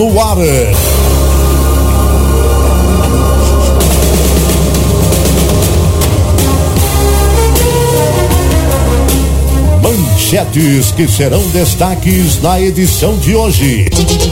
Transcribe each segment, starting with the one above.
No ar. Manchetes que serão destaques na edição de hoje.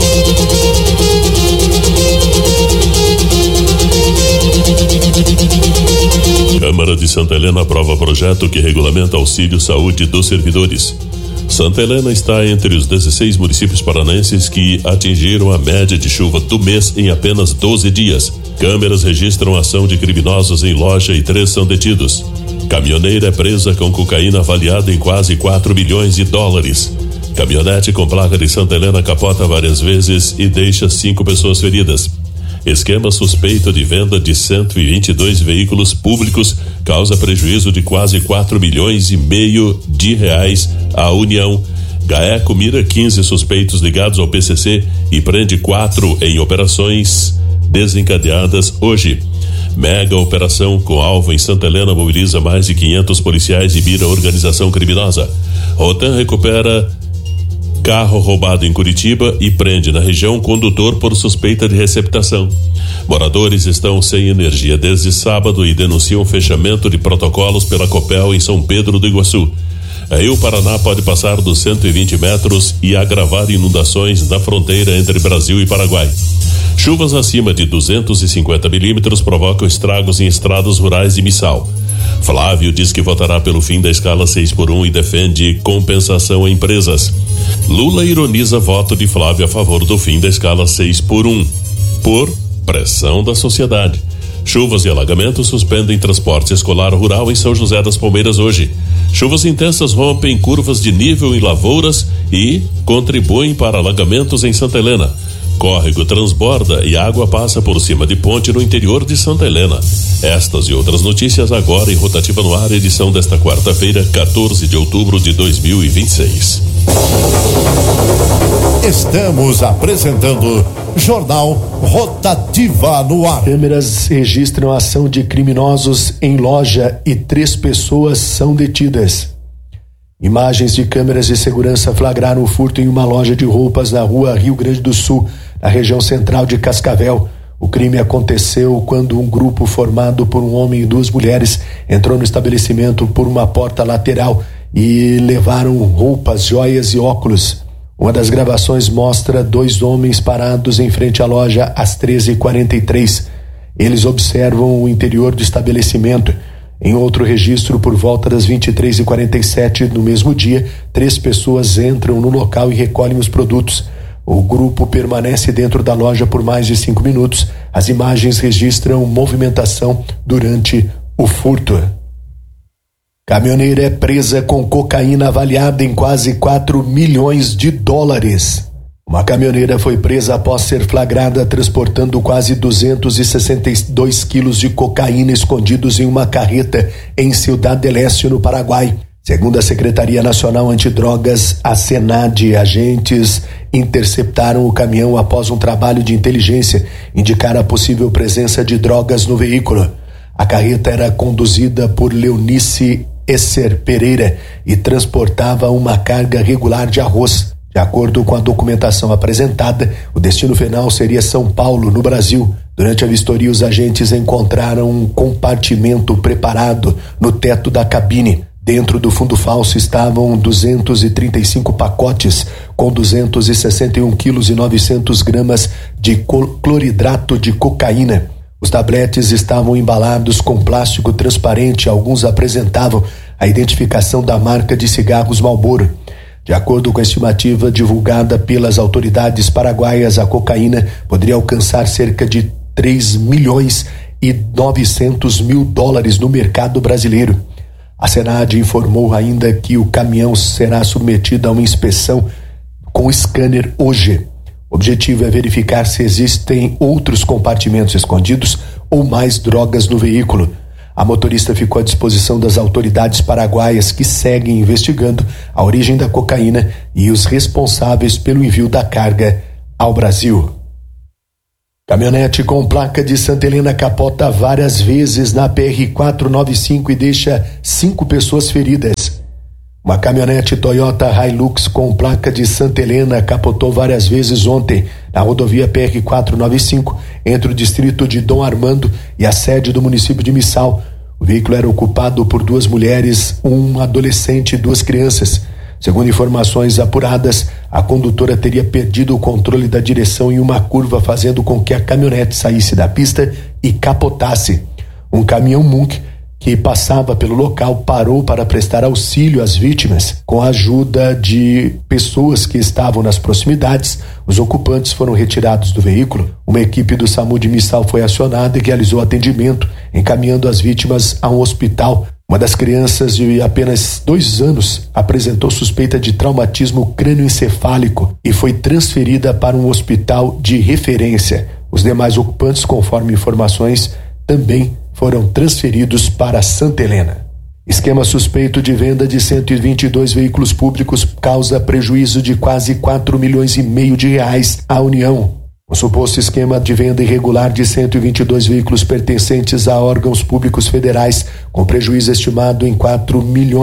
Câmara de Santa Helena aprova projeto que regulamenta auxílio saúde dos servidores. Santa Helena está entre os 16 municípios paranenses que atingiram a média de chuva do mês em apenas 12 dias. Câmeras registram ação de criminosos em loja e 3 são detidos. Caminhoneira é presa com cocaína avaliada em quase 4 milhões de dólares. Caminhonete com placa de Santa Helena capota várias vezes e deixa 5 pessoas feridas. Esquema suspeito de venda de 122 veículos públicos causa prejuízo de quase 4 milhões e meio de reais à União. GAECO mira 15 suspeitos ligados ao PCC e prende 4 em operações desencadeadas hoje. Mega operação com alvo em Santa Helena mobiliza mais de 500 policiais e mira organização criminosa. Rotan recupera carro roubado em Curitiba e prende na região condutor por suspeita de receptação. Moradores estão sem energia desde sábado e denunciam fechamento de protocolos pela Copel em São Pedro do Iguaçu. Aí o Paraná pode passar dos 120 metros e agravar inundações na fronteira entre Brasil e Paraguai. Chuvas acima de 250 milímetros provocam estragos em estradas rurais de Missal. Flávio diz que votará pelo fim da escala 6x1 e defende compensação a empresas. Lula ironiza voto de Flávio a favor do fim da escala 6x1 por pressão da sociedade. Chuvas e alagamentos suspendem transporte escolar rural em São José das Palmeiras hoje. Chuvas intensas rompem curvas de nível em lavouras e contribuem para alagamentos em Santa Helena. Córrego transborda e água passa por cima de ponte no interior de Santa Helena. Estas e outras notícias agora em Rotativa no Ar, edição desta quarta-feira, 14 de outubro de 2026. Estamos apresentando Jornal Rotativa no Ar. Câmeras registram ação de criminosos em loja e 3 pessoas são detidas. Imagens de câmeras de segurança flagraram o furto em uma loja de roupas na rua Rio Grande do Sul, na região central de Cascavel. O crime aconteceu quando um grupo formado por um homem e 2 mulheres entrou no estabelecimento por uma porta lateral e levaram roupas, joias e óculos. Uma das gravações mostra 2 homens parados em frente à loja às 13h43. Eles observam o interior do estabelecimento. Em outro registro, por volta das 23h47 no mesmo dia, 3 pessoas entram no local e recolhem os produtos. O grupo permanece dentro da loja por mais de 5 minutos. As imagens registram movimentação durante o furto. Caminhoneira é presa com cocaína avaliada em quase 4 milhões de dólares. Uma caminhoneira foi presa após ser flagrada transportando quase 262 quilos de cocaína escondidos em uma carreta em Ciudad del Este, no Paraguai. Segundo a Secretaria Nacional Antidrogas, a SENAD, agentes interceptaram o caminhão após um trabalho de inteligência indicar a possível presença de drogas no veículo. A carreta era conduzida por Leonice Esser Pereira e transportava uma carga regular de arroz. De acordo com a documentação apresentada, o destino final seria São Paulo, no Brasil. Durante a vistoria, os agentes encontraram um compartimento preparado no teto da cabine. Dentro do fundo falso estavam 235 pacotes com 261 quilos e 900 gramas de cloridrato de cocaína. Os tabletes estavam embalados com plástico transparente. Alguns apresentavam a identificação da marca de cigarros Marlboro. De acordo com a estimativa divulgada pelas autoridades paraguaias, a cocaína poderia alcançar cerca de 3 milhões e 900 mil dólares no mercado brasileiro. A SENAD informou ainda que o caminhão será submetido a uma inspeção com scanner hoje. O objetivo é verificar se existem outros compartimentos escondidos ou mais drogas no veículo. A motorista ficou à disposição das autoridades paraguaias, que seguem investigando a origem da cocaína e os responsáveis pelo envio da carga ao Brasil. Caminhonete com placa de Santa Helena capota várias vezes na PR-495 e deixa 5 pessoas feridas. Uma caminhonete Toyota Hilux com placa de Santa Helena capotou várias vezes ontem na rodovia PR-495 entre o distrito de Dom Armando e a sede do município de Missal. O veículo era ocupado por 2 mulheres, um adolescente e 2 crianças. Segundo informações apuradas, a condutora teria perdido o controle da direção em uma curva, fazendo com que a caminhonete saísse da pista e capotasse. Um caminhão Munk que passava pelo local parou para prestar auxílio às vítimas. Com a ajuda de pessoas que estavam nas proximidades, os ocupantes foram retirados do veículo. Uma equipe do SAMU de Missal foi acionada e realizou atendimento, encaminhando as vítimas a um hospital. Uma das crianças, de apenas 2 anos, apresentou suspeita de traumatismo crânioencefálico e foi transferida para um hospital de referência. Os demais ocupantes, conforme informações, também foram transferidos para Santa Helena. Esquema suspeito de venda de 122 veículos públicos causa prejuízo de quase 4,5 milhões de reais à União. O suposto esquema de venda irregular de 122 veículos pertencentes a órgãos públicos federais, com prejuízo estimado em 4,4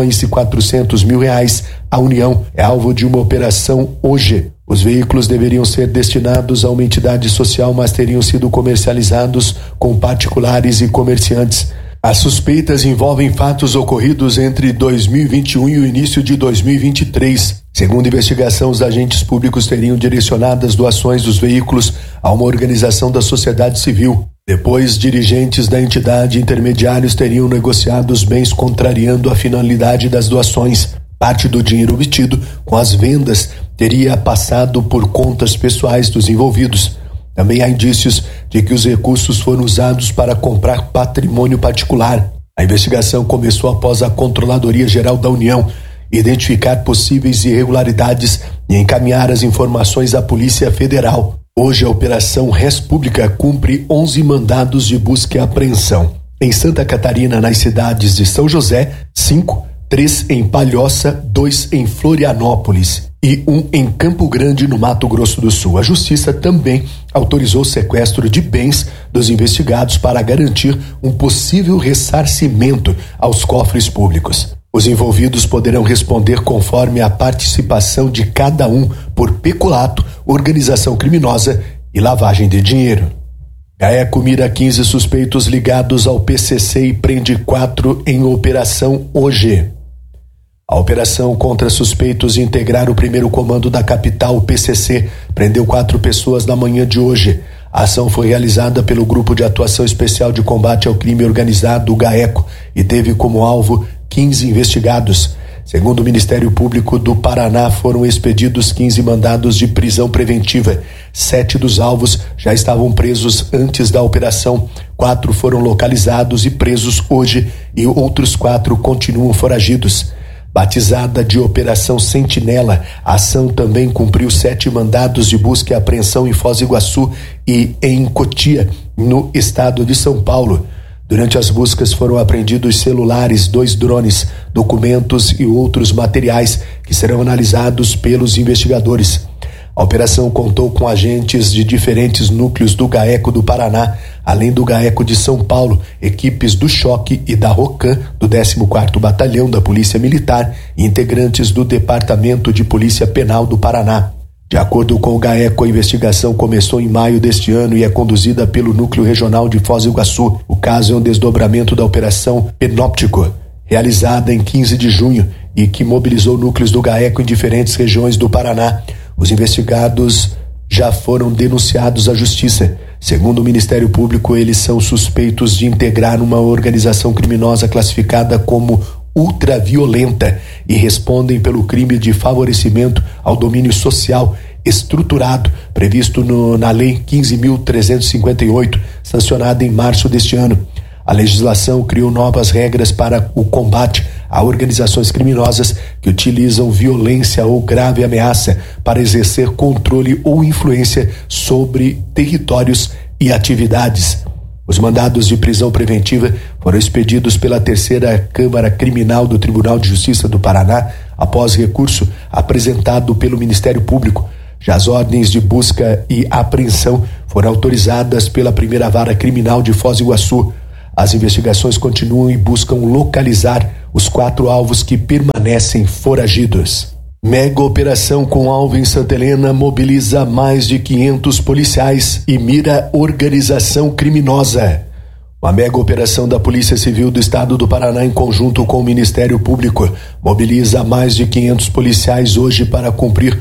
milhões reais à União, é alvo de uma operação hoje. Os veículos deveriam ser destinados a uma entidade social, mas teriam sido comercializados com particulares e comerciantes. As suspeitas envolvem fatos ocorridos entre 2021 e o início de 2023. Segundo a investigação, os agentes públicos teriam direcionado as doações dos veículos a uma organização da sociedade civil. Depois, dirigentes da entidade e intermediários teriam negociado os bens contrariando a finalidade das doações. Parte do dinheiro obtido com as vendas teria passado por contas pessoais dos envolvidos. Também há indícios de que os recursos foram usados para comprar patrimônio particular. A investigação começou após a Controladoria Geral da União identificar possíveis irregularidades e encaminhar as informações à Polícia Federal. Hoje, a Operação Res Pública cumpre 11 mandados de busca e apreensão. Em Santa Catarina, nas cidades de São José, 5, 3 em Palhoça, 2 em Florianópolis e 1 em Campo Grande, no Mato Grosso do Sul. A Justiça também autorizou o sequestro de bens dos investigados para garantir um possível ressarcimento aos cofres públicos. Os envolvidos poderão responder conforme a participação de cada um por peculato, organização criminosa e lavagem de dinheiro. GAECO mira 15 suspeitos ligados ao PCC e prende 4 em operação hoje. A operação contra suspeitos de integrar o primeiro comando da capital, o PCC, prendeu 4 pessoas na manhã de hoje. A ação foi realizada pelo Grupo de Atuação Especial de Combate ao Crime Organizado, o GAECO, e teve como alvo 15 investigados. Segundo o Ministério Público do Paraná, foram expedidos 15 mandados de prisão preventiva. 7 dos alvos já estavam presos antes da operação. 4 foram localizados e presos hoje e outros 4 continuam foragidos. Batizada de Operação Sentinela, a ação também cumpriu 7 mandados de busca e apreensão em Foz do Iguaçu e em Cotia, no estado de São Paulo. Durante as buscas foram apreendidos celulares, 2 drones, documentos e outros materiais que serão analisados pelos investigadores. A operação contou com agentes de diferentes núcleos do GAECO do Paraná, além do GAECO de São Paulo, equipes do Choque e da ROCAM, do 14º Batalhão da Polícia Militar e integrantes do Departamento de Polícia Penal do Paraná. De acordo com o GAECO, a investigação começou em maio deste ano e é conduzida pelo Núcleo Regional de Foz do Iguaçu. O caso é um desdobramento da Operação Penóptico, realizada em 15 de junho e que mobilizou núcleos do GAECO em diferentes regiões do Paraná. Os investigados já foram denunciados à Justiça. Segundo o Ministério Público, eles são suspeitos de integrar uma organização criminosa classificada como ultraviolenta e respondem pelo crime de favorecimento ao domínio social estruturado, previsto na Lei 15.358, sancionada em março deste ano. A legislação criou novas regras para o combate a organizações criminosas que utilizam violência ou grave ameaça para exercer controle ou influência sobre territórios e atividades. Os mandados de prisão preventiva foram expedidos pela 3ª Câmara Criminal do Tribunal de Justiça do Paraná após recurso apresentado pelo Ministério Público. Já as ordens de busca e apreensão foram autorizadas pela 1ª Vara Criminal de Foz do Iguaçu. As investigações continuam e buscam localizar os 4 alvos que permanecem foragidos. Mega operação com alvo em Santa Helena mobiliza mais de 500 policiais e mira organização criminosa. Uma mega operação da Polícia Civil do Estado do Paraná, em conjunto com o Ministério Público, mobiliza mais de 500 policiais hoje para cumprir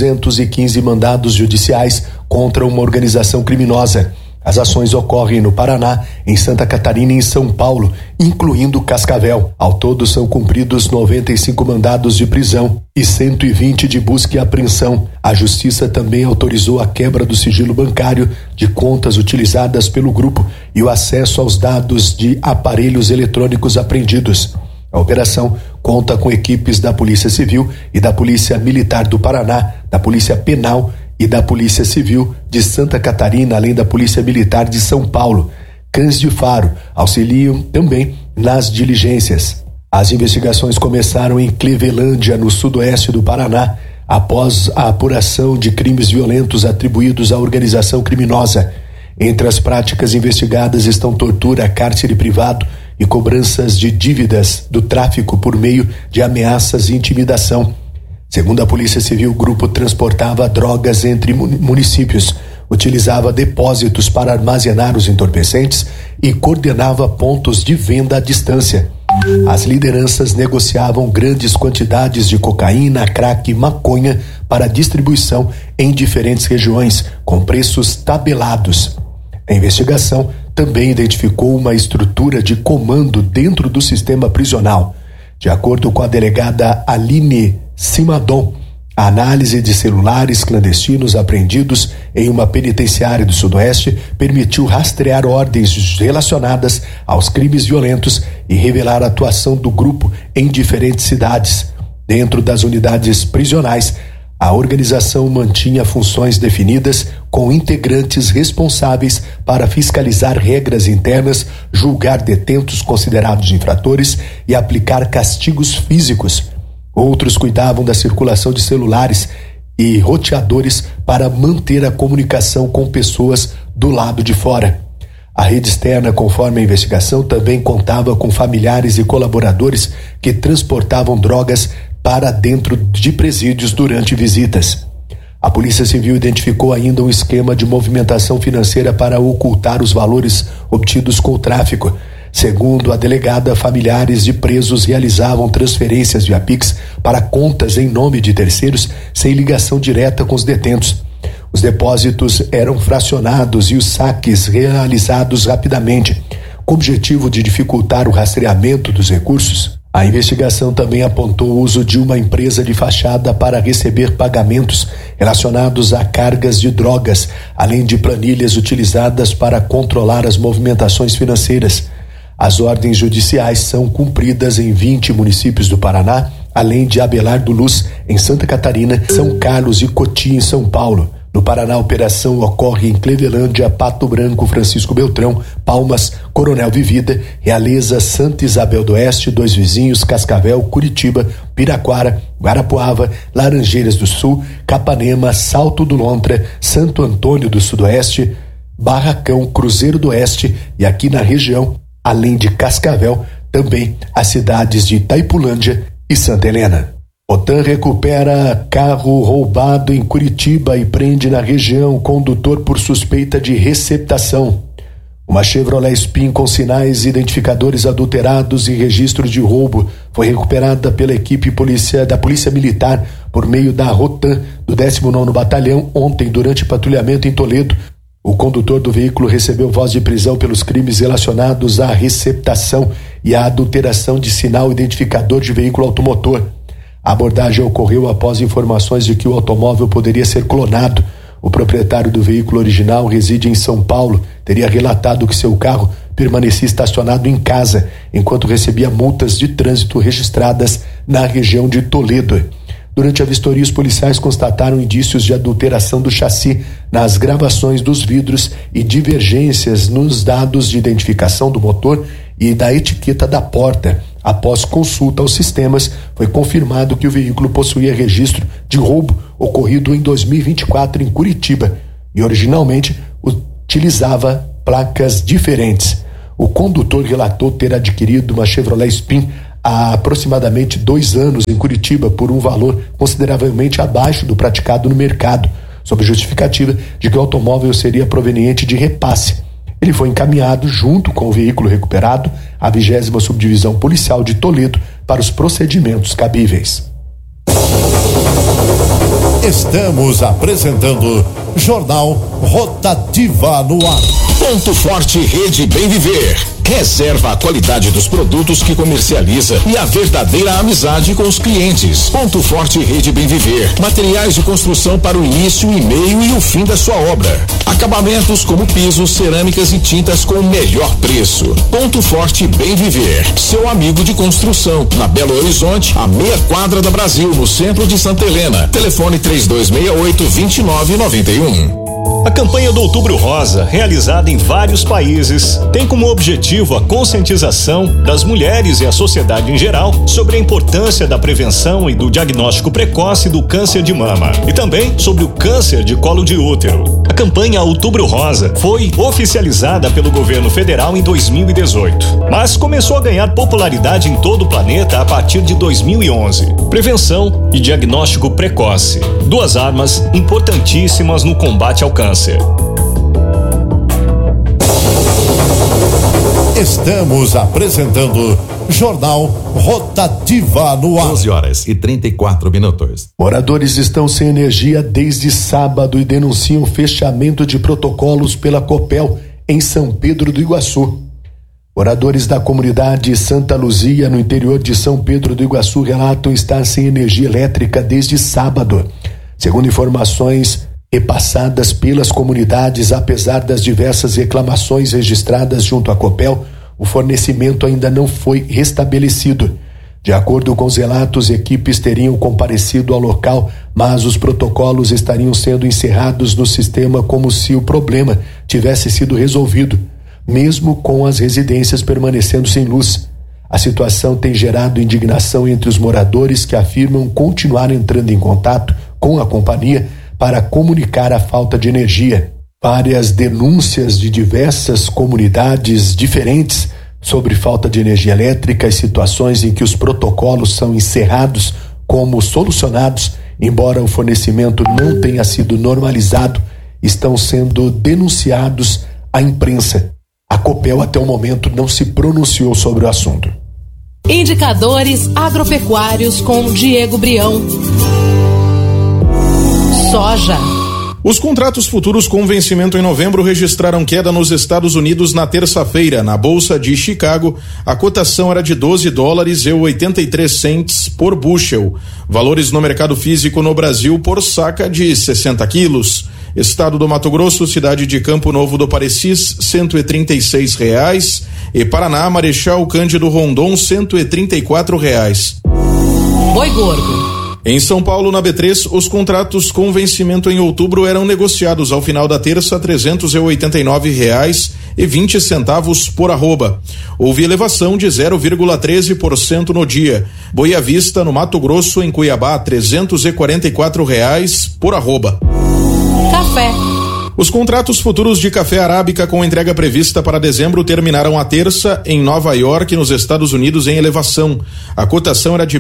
215 mandados judiciais contra uma organização criminosa. As ações ocorrem no Paraná, em Santa Catarina e em São Paulo, incluindo Cascavel. Ao todo são cumpridos 95 mandados de prisão e 120 de busca e apreensão. A Justiça também autorizou a quebra do sigilo bancário de contas utilizadas pelo grupo e o acesso aos dados de aparelhos eletrônicos apreendidos. A operação conta com equipes da Polícia Civil e da Polícia Militar do Paraná, da Polícia Penal e da Polícia Civil de Santa Catarina, além da Polícia Militar de São Paulo. Cães de faro auxiliam também nas diligências. As investigações começaram em Clevelândia, no sudoeste do Paraná, após a apuração de crimes violentos atribuídos à organização criminosa. Entre as práticas investigadas estão tortura, cárcere privado e cobranças de dívidas do tráfico por meio de ameaças e intimidação. Segundo a Polícia Civil, o grupo transportava drogas entre municípios, utilizava depósitos para armazenar os entorpecentes e coordenava pontos de venda à distância. As lideranças negociavam grandes quantidades de cocaína, crack e maconha para distribuição em diferentes regiões, com preços tabelados. A investigação também identificou uma estrutura de comando dentro do sistema prisional. De acordo com a delegada Aline Simadon, a análise de celulares clandestinos apreendidos em uma penitenciária do Sudoeste permitiu rastrear ordens relacionadas aos crimes violentos e revelar a atuação do grupo em diferentes cidades. Dentro das unidades prisionais, a organização mantinha funções definidas com integrantes responsáveis para fiscalizar regras internas, julgar detentos considerados infratores e aplicar castigos físicos. Outros cuidavam da circulação de celulares e roteadores para manter a comunicação com pessoas do lado de fora. A rede externa, conforme a investigação, também contava com familiares e colaboradores que transportavam drogas para dentro de presídios durante visitas. A Polícia Civil identificou ainda um esquema de movimentação financeira para ocultar os valores obtidos com o tráfico. Segundo a delegada, familiares de presos realizavam transferências via Pix para contas em nome de terceiros sem ligação direta com os detentos. Os depósitos eram fracionados e os saques realizados rapidamente, com o objetivo de dificultar o rastreamento dos recursos. A investigação também apontou o uso de uma empresa de fachada para receber pagamentos relacionados a cargas de drogas, além de planilhas utilizadas para controlar as movimentações financeiras. As ordens judiciais são cumpridas em 20 municípios do Paraná, além de Abelardo Luz, em Santa Catarina, São Carlos e Cotia, em São Paulo. No Paraná, a operação ocorre em Clevelândia, Pato Branco, Francisco Beltrão, Palmas, Coronel Vivida, Realeza, Santa Isabel do Oeste, Dois Vizinhos, Cascavel, Curitiba, Piraquara, Guarapuava, Laranjeiras do Sul, Capanema, Salto do Lontra, Santo Antônio do Sudoeste, Barracão, Cruzeiro do Oeste e aqui na região, além de Cascavel, também as cidades de Itaipulândia e Santa Helena. OTAN recupera carro roubado em Curitiba e prende na região condutor por suspeita de receptação. Uma Chevrolet Spin com sinais identificadores adulterados e registro de roubo foi recuperada pela equipe da Polícia Militar por meio da Rotan do 19º Batalhão ontem durante patrulhamento em Toledo. O condutor do veículo recebeu voz de prisão pelos crimes relacionados à receptação e à adulteração de sinal identificador de veículo automotor. A abordagem ocorreu após informações de que o automóvel poderia ser clonado. O proprietário do veículo original reside em São Paulo, teria relatado que seu carro permanecia estacionado em casa, enquanto recebia multas de trânsito registradas na região de Toledo. Durante a vistoria, os policiais constataram indícios de adulteração do chassi nas gravações dos vidros e divergências nos dados de identificação do motor e da etiqueta da porta. Após consulta aos sistemas, foi confirmado que o veículo possuía registro de roubo ocorrido em 2024 em Curitiba e originalmente utilizava placas diferentes. O condutor relatou ter adquirido uma Chevrolet Spin há aproximadamente 2 anos em Curitiba por um valor consideravelmente abaixo do praticado no mercado, sob justificativa de que o automóvel seria proveniente de repasse. Ele foi encaminhado junto com o veículo recuperado à 20ª Subdivisão Policial de Toledo para os procedimentos cabíveis. Estamos apresentando Jornal Rotativa no ar. Ponto Forte Rede Bem Viver. Reserva a qualidade dos produtos que comercializa e a verdadeira amizade com os clientes. Ponto Forte Rede Bem Viver. Materiais de construção para o início, o meio e o fim da sua obra. Acabamentos como pisos, cerâmicas e tintas com o melhor preço. Ponto Forte Bem Viver. Seu amigo de construção. Na Belo Horizonte, a meia quadra da Brasil, no centro de Santa Helena. Telefone 3268-2991. A campanha do Outubro Rosa, realizada em vários países, tem como objetivo a conscientização das mulheres e a sociedade em geral sobre a importância da prevenção e do diagnóstico precoce do câncer de mama e também sobre o câncer de colo de útero. A campanha Outubro Rosa foi oficializada pelo governo federal em 2018, mas começou a ganhar popularidade em todo o planeta a partir de 2011. Prevenção e diagnóstico precoce, 2 armas importantíssimas no combate ao câncer. Estamos apresentando Jornal Rotativa no ar. 12h34. Moradores estão sem energia desde sábado e denunciam fechamento de protocolos pela Copel em São Pedro do Iguaçu. Moradores da comunidade Santa Luzia, no interior de São Pedro do Iguaçu, relatam estar sem energia elétrica desde sábado. Segundo informações repassadas pelas comunidades, apesar das diversas reclamações registradas junto à Copel, o fornecimento ainda não foi restabelecido. De acordo com os relatos, equipes teriam comparecido ao local, mas os protocolos estariam sendo encerrados no sistema como se o problema tivesse sido resolvido, mesmo com as residências permanecendo sem luz. A situação tem gerado indignação entre os moradores, que afirmam continuar entrando em contato com a companhia para comunicar a falta de energia. Várias denúncias de diversas comunidades diferentes sobre falta de energia elétrica e situações em que os protocolos são encerrados como solucionados, embora o fornecimento não tenha sido normalizado, estão sendo denunciados à imprensa. A Copel até o momento não se pronunciou sobre o assunto. Indicadores agropecuários com Diego Brião. Soja. Os contratos futuros com vencimento em novembro registraram queda nos Estados Unidos na terça-feira. Na Bolsa de Chicago, a cotação era de $12,83 por bushel. Valores no mercado físico no Brasil por saca de 60 quilos. Estado do Mato Grosso, cidade de Campo Novo do Parecis, R$136. E Paraná, Marechal Cândido Rondon, R$134. Boi gordo. Em São Paulo, na B3, os contratos com vencimento em outubro eram negociados ao final da terça a R$389,20 por arroba. Houve elevação de 0,13% no dia. Boa Vista, no Mato Grosso, em Cuiabá, R$344 por arroba. Café. Os contratos futuros de café arábica com entrega prevista para dezembro terminaram a terça em Nova York, nos Estados Unidos, em elevação. A cotação era de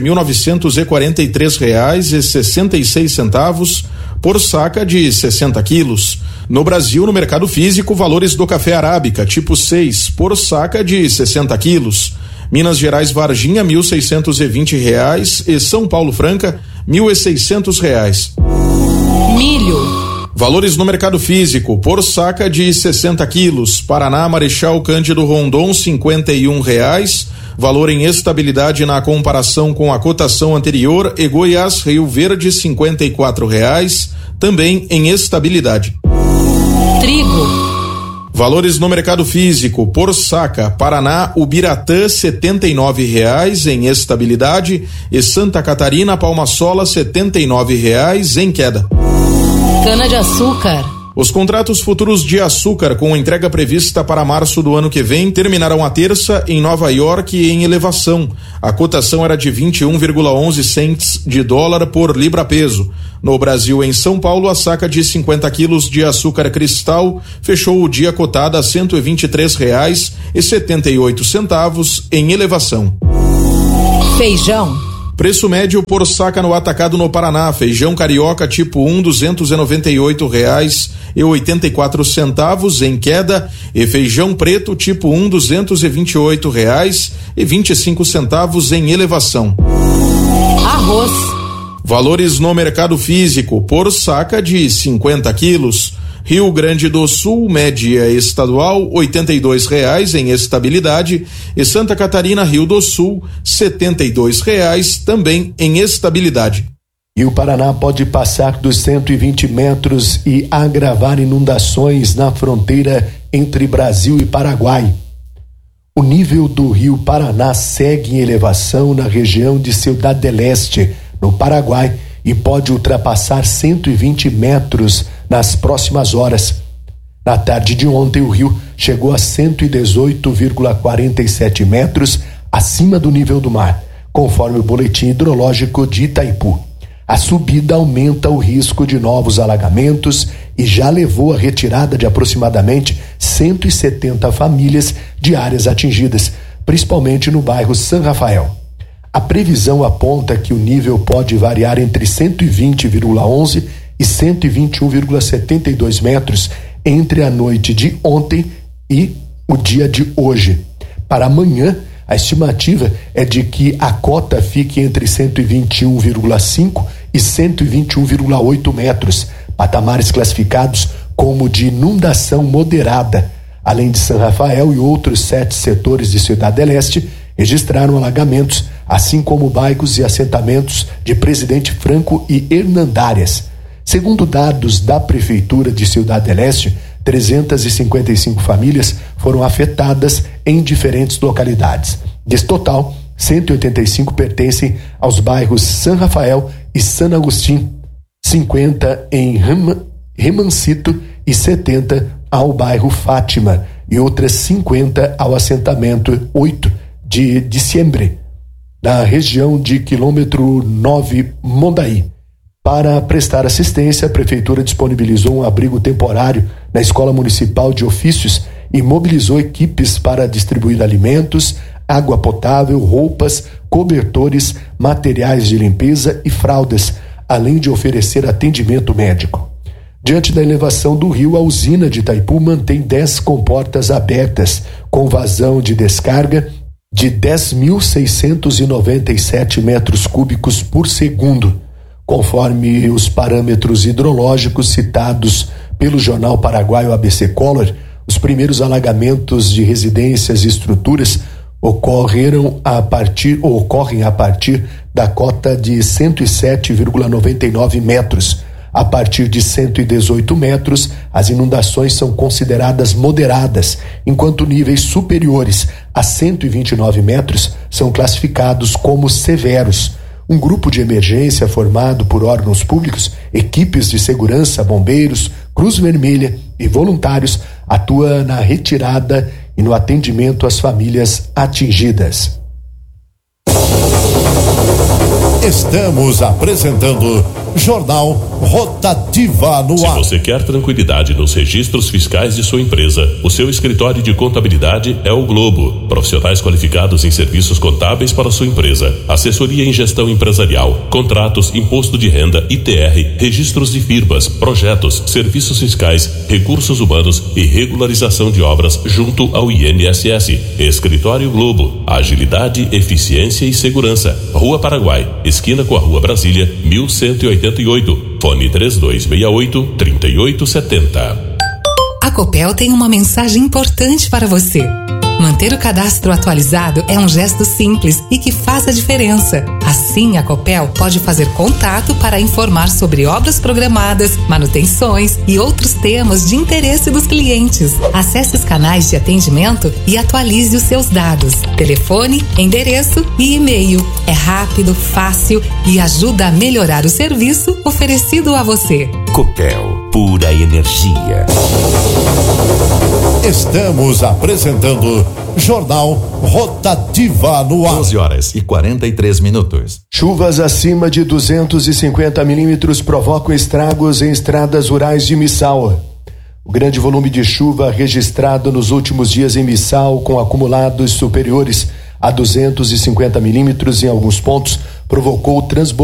R$1.943,66 por saca de 60 quilos. No Brasil, no mercado físico, valores do café arábica tipo 6 por saca de 60 quilos. Minas Gerais Varginha, R$1.620 e São Paulo Franca, R$1.600. Milho. Valores no mercado físico, por saca de 60 quilos. Paraná, Marechal Cândido Rondon, R$51. Valor em estabilidade na comparação com a cotação anterior. E Goiás, Rio Verde, R$54. Também em estabilidade. Trigo. Valores no mercado físico, por saca. Paraná, Ubiratã, R$79 em estabilidade. E Santa Catarina, Palma-Sola, R$79 em queda. Cana-de-açúcar. Os contratos futuros de açúcar com entrega prevista para março do ano que vem terminaram a terça em Nova York em elevação. A cotação era de 21,11 cents de dólar por libra-peso. No Brasil, em São Paulo, a saca de 50 quilos de açúcar cristal fechou o dia cotada a R$123,78 em elevação. Feijão. Preço médio por saca no atacado no Paraná. Feijão carioca tipo 1, R$298,84 em queda, e feijão preto tipo 1, R$228,25 em elevação. Arroz. Valores no mercado físico por saca de 50 quilos. Rio Grande do Sul, média estadual, R$82 em estabilidade, e Santa Catarina, Rio do Sul, R$72 também em estabilidade. E o Paraná pode passar dos 120 metros e agravar inundações na fronteira entre Brasil e Paraguai. O nível do rio Paraná segue em elevação na região de Ciudad del Este, no Paraguai, e pode ultrapassar 120 metros nas próximas horas. Na tarde de ontem, o rio chegou a 118,47 metros acima do nível do mar, conforme o boletim hidrológico de Itaipu. A subida aumenta o risco de novos alagamentos e já levou à retirada de aproximadamente 170 famílias de áreas atingidas, principalmente no bairro San Rafael. A previsão aponta que o nível pode variar entre 120,11 e 121,72 metros entre a noite de ontem e o dia de hoje. Para amanhã, a estimativa é de que a cota fique entre 121,5 e 121,8 metros, patamares classificados como de inundação moderada. Além de San Rafael e outros 7 setores de Ciudad del Este registraram alagamentos, assim como bairros e assentamentos de Presidente Franco e Hernandárias. Segundo dados da Prefeitura de Ciudad del Este, 355 famílias foram afetadas em diferentes localidades. Desse total, 185 pertencem aos bairros San Rafael e San Agustín, 50 em Remancito e 70 ao bairro Fátima e outras 50 ao assentamento 8 de Diciembre, na região de quilômetro 9 Mondaí. Para prestar assistência, a Prefeitura disponibilizou um abrigo temporário na Escola Municipal de Ofícios e mobilizou equipes para distribuir alimentos, água potável, roupas, cobertores, materiais de limpeza e fraldas, além de oferecer atendimento médico. Diante da elevação do rio, a usina de Itaipu mantém 10 comportas abertas, com vazão de descarga de 10.697 metros cúbicos por segundo, conforme os parâmetros hidrológicos citados pelo jornal paraguaio ABC Color. Os primeiros alagamentos de residências e estruturas ocorrem a partir da cota de 107,99 metros. A partir de 118 metros, as inundações são consideradas moderadas, enquanto níveis superiores a 129 metros são classificados como severos. Um grupo de emergência formado por órgãos públicos, equipes de segurança, bombeiros, Cruz Vermelha e voluntários atua na retirada e no atendimento às famílias atingidas. Estamos apresentando Jornal Rotativa no ar. Se você quer tranquilidade nos registros fiscais de sua empresa, o seu escritório de contabilidade é o Globo. Profissionais qualificados em serviços contábeis para sua empresa, assessoria em gestão empresarial, contratos, imposto de renda, ITR, registros de firmas, projetos, serviços fiscais, recursos humanos e regularização de obras junto ao INSS. Escritório Globo, agilidade, eficiência e segurança. Rua Paraguai, esquina com a Rua Brasília, 1188. Fone 3268-3870. A Copel tem uma mensagem importante para você. Manter o cadastro atualizado é um gesto simples e que faz a diferença. Assim, a Copel pode fazer contato para informar sobre obras programadas, manutenções e outros temas de interesse dos clientes. Acesse os canais de atendimento e atualize os seus dados. Telefone, endereço e e-mail. É rápido, fácil e ajuda a melhorar o serviço oferecido a você. Copel, pura energia. Estamos apresentando Jornal Rotativa no ar. 12h43. Chuvas acima de 250 milímetros provocam estragos em estradas rurais de Missal. O grande volume de chuva registrado nos últimos dias em Missal, com acumulados superiores a 250 milímetros em alguns pontos, provocou transbordamento